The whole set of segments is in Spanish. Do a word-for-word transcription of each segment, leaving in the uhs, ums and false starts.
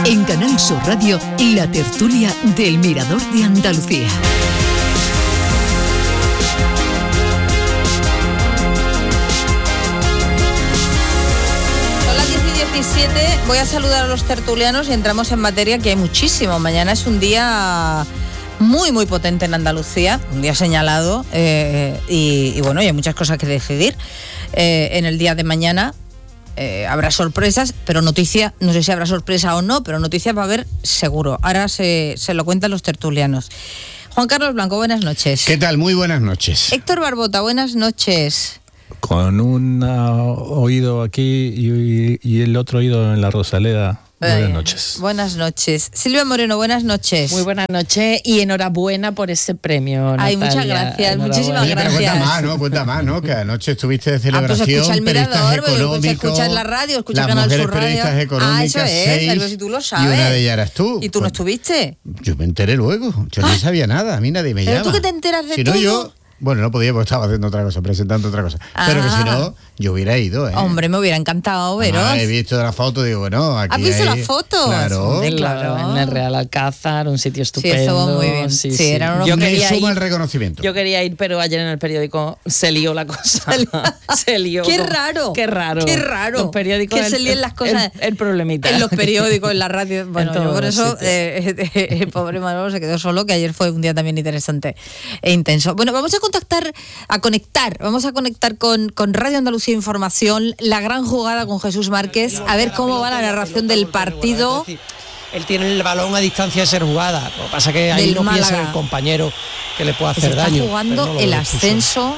En Canal Sur Radio, la tertulia del Mirador de Andalucía. Son las diez y diecisiete, voy a saludar a los tertulianos y entramos en materia, que hay muchísimo. Mañana es un día muy, muy potente en Andalucía, un día señalado, eh, y, y bueno, y hay muchas cosas que decidir. Eh, en el día de mañana eh, habrá sorpresas, pero noticia, no sé si habrá sorpresa o no, pero noticias va a haber seguro. Ahora se, se lo cuentan los tertulianos. Juan Carlos Blanco, buenas noches. ¿Qué tal? Muy buenas noches. Héctor Barbota, buenas noches. Con un oído aquí y, y el otro oído en la Rosaleda. Buenas noches. Buenas noches. Silvia Moreno, buenas noches. Muy buenas noches y enhorabuena por ese premio, Natalia. Ay, muchas gracias, muchísimas Oye, gracias. pero cuenta más, ¿no? Cuenta más, ¿no? Que anoche estuviste de celebración, ah, pues escucha el Mirador, económicos, escucha la radio, escucha las Canal mujeres Sur Radio. periodistas económicas, Ah, eso es, seis, pero si tú lo sabes. Y una de ellas eras tú. ¿Y tú no estuviste? Yo me enteré luego, yo no sabía nada, a mí nadie me ¿Pero llama. tú que te enteras de si no, todo? yo, bueno, no podía porque estaba haciendo otra cosa, presentando otra cosa. Ah. Pero que si no, yo hubiera ido, ¿eh? Hombre, me hubiera encantado veros. Ah, he visto la foto, digo, bueno, aquí ¿Has visto hay... las fotos? Claro. Sí, claro, en el Real Alcázar, un sitio estupendo. Sí, estuvo muy bien. Sí, Sí, sí. era unos- Yo Me quería suma ir, el reconocimiento. yo quería ir, pero ayer en el periódico se lió la cosa. se lió. Qué como- raro. Qué raro. Qué raro. Los periódicos. Que se el- líen las cosas. El, el problemita. En los periódicos, en la radio. Bueno, En yo por todos eso, los sitios. eh, eh, el pobre Manolo se quedó solo, que ayer fue un día también interesante e intenso. Bueno, vamos a contactar, a conectar, vamos a conectar con, con Radio Andalucía Información, la gran jugada con Jesús Márquez, a ver cómo va la narración del partido. Él tiene el balón a distancia de ser jugada. Lo que pasa es que ahí Del no piensa Málaga. en el compañero que le pueda Que se hacer está daño. jugando pero no lo el expulsó. ascenso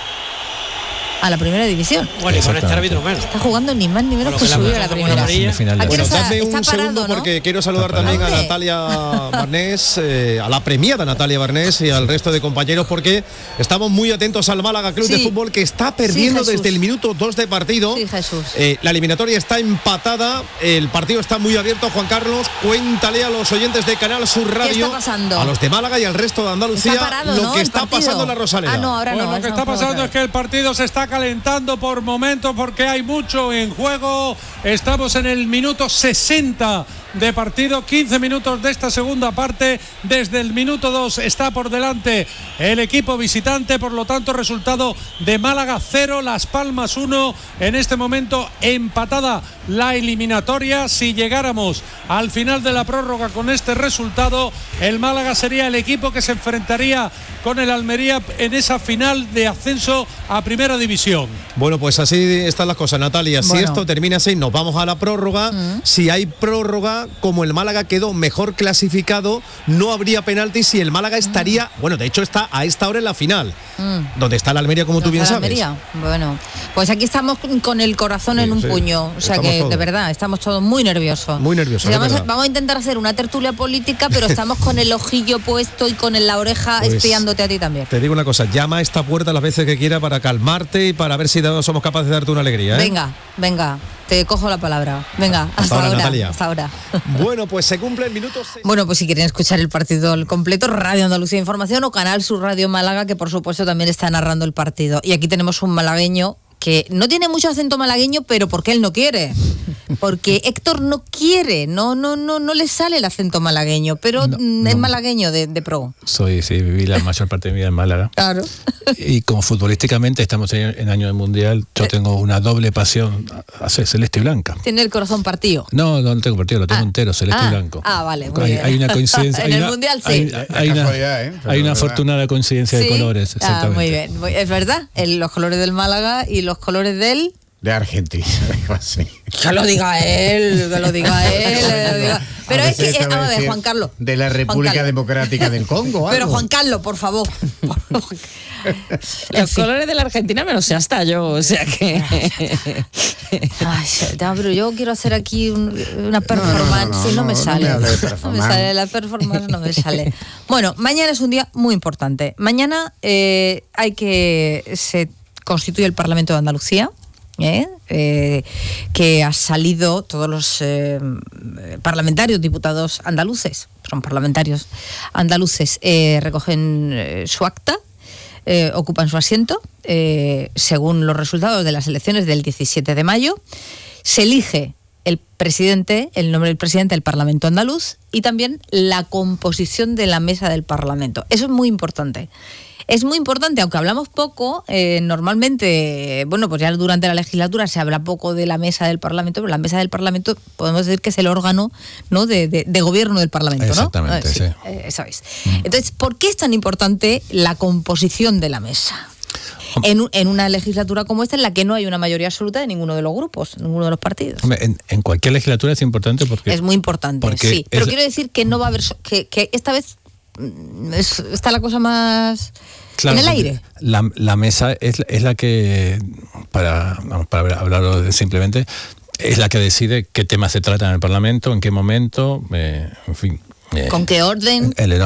a la primera división. Bueno, y con este árbitro menos. Está jugando ni más ni menos Bueno, que que la subir a la plaza primera. como amarilla. Semifinal de- Aquí Bueno, está- dame está un parado, segundo ¿no? porque quiero saludar Está también a parado. Natalia Barnés, eh, a la premiada Natalia Barnés y al resto de compañeros, porque estamos muy atentos al Málaga Club Sí. de Fútbol, que está perdiendo Sí, Jesús. desde el minuto dos de partido. Sí, Jesús. Eh, la eliminatoria está empatada, el partido está muy abierto. Juan Carlos, cuéntale a los oyentes de Canal Sur Radio, está pasando? a los de Málaga y al resto de Andalucía, Está parado, lo ¿no? que el está partido. pasando en la Rosaleda. Ah, no, ahora Pues no. lo esa que está no juega pasando otra es que el partido se está calentando por momentos porque hay mucho en juego. Estamos en el minuto sesenta de partido, quince minutos de esta segunda parte. Desde el minuto dos está por delante el equipo visitante, por lo tanto resultado de Málaga cero, Las Palmas uno. En este momento empatada la eliminatoria. Si llegáramos al final de la prórroga con este resultado, el Málaga sería el equipo que se enfrentaría con el Almería en esa final de ascenso a Primera División. Bueno, pues así están las cosas, Natalia. Si Bueno. esto termina así, nos vamos a la prórroga. Mm. Si hay prórroga, como el Málaga quedó mejor clasificado, no habría penaltis y el Málaga estaría, bueno, de hecho está a esta hora en la final, Mm. donde está la Almería, como tú bien ¿Está la sabes. Almería? Bueno, pues aquí estamos con el corazón Sí, en un sí, puño. O sea estamos que, todos. de verdad, estamos todos muy nerviosos. Muy nerviosos, Y es vamos, a, verdad. vamos a intentar hacer una tertulia política, pero estamos con el ojillo puesto y con la oreja Pues, espiándote a ti también. Te digo una cosa, llama a esta puerta las veces que quiera para calmarte y para ver si todos somos capaces de darte una alegría, ¿eh? Venga, venga, te cojo la palabra. Venga, hasta, Hasta ahora, ahora. Natalia. Hasta ahora. Bueno, pues se cumple el minuto seis. Bueno, pues si quieren escuchar el partido al completo, Radio Andalucía Información o Canal Sur Radio Málaga, que por supuesto también está narrando el partido. Y aquí tenemos un malagueño que no tiene mucho acento malagueño, pero porque él no quiere. Porque Héctor no quiere, no, no, no, no le sale el acento malagueño, pero No, mm, es no. malagueño de, de pro. Soy, sí, viví la mayor parte de mi vida en Málaga. Claro. Y como futbolísticamente estamos en, en año del Mundial, yo tengo una doble pasión hacia celeste y blanca. Tiene el corazón partido. No, no, no tengo partido, lo tengo Ah, entero, celeste ah, y blanco. ah, vale, muy hay, bien. hay una coincidencia. En hay el una- Mundial sí. Hay, hay Es una, casualidad, ¿eh? Pero hay una es verdad. afortunada coincidencia de ¿Sí? colores, Ah, exactamente. muy bien. muy- Es verdad, el- los colores del Málaga y los colores del... De Argentina, algo así. Que lo diga él, que lo diga él. que lo diga- Pero A es que, veces eh, estaba a ver, decir Juan Carlos. De la Juan República Carlos. Democrática del Congo. Pero algo. Juan Carlos, por favor. En Los fin. colores de la Argentina me los sé hasta yo, o sea que... Ay, ya, pero yo quiero hacer aquí un- una performance no, no, y no, no, me no sale. me hable de No me performance. sale, la performance no me sale. Bueno, mañana es un día muy importante. Mañana eh, hay que se constituye el Parlamento de Andalucía. ¿eh? Eh, que ha salido todos los eh, parlamentarios, diputados andaluces, son parlamentarios andaluces, eh, recogen eh, su acta, eh, ocupan su asiento, eh, según los resultados de las elecciones del diecisiete de mayo, se elige el presidente, el nombre del presidente del Parlamento andaluz y también la composición de la mesa del Parlamento. Eso es muy importante. Es muy importante, aunque hablamos poco, eh, normalmente, bueno, pues ya durante la legislatura se habla poco de la mesa del Parlamento, pero la mesa del Parlamento podemos decir que es el órgano, ¿no?, de, de, de gobierno del Parlamento, ¿no? Exactamente, sí. sí. Eh, ¿sabéis? Entonces, ¿por qué es tan importante la composición de la mesa? En, en una legislatura como esta en la que no hay una mayoría absoluta de ninguno de los grupos, ninguno de los partidos. Hombre, En, en cualquier legislatura es importante porque... Es muy importante, porque sí. Pero es- quiero decir que no va a haber... so- Que, que esta vez mm, es- está la cosa más... Claro, en el aire. La, la mesa es, es la que, para, vamos, para hablarlo de- simplemente, es la que decide qué temas se tratan en el Parlamento, en qué momento, eh, en fin. eh, ¿Con qué orden? el